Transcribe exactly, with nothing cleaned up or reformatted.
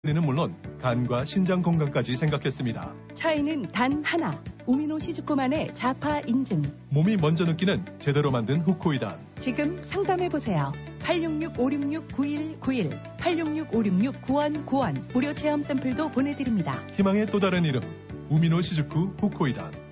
우리는 물론 간과 신장 건강까지 생각했습니다. 차이는 단 하나. 우미노 시즈코만의 자파 인증. 몸이 먼저 느끼는 제대로 만든 후코이단. 지금 상담해보세요. 팔육육 오육육 구일구일 팔육육 오육육 구일구일 무료 체험 샘플도 보내드립니다. 희망의 또 다른 이름 우미노 시즈쿠 후코이단.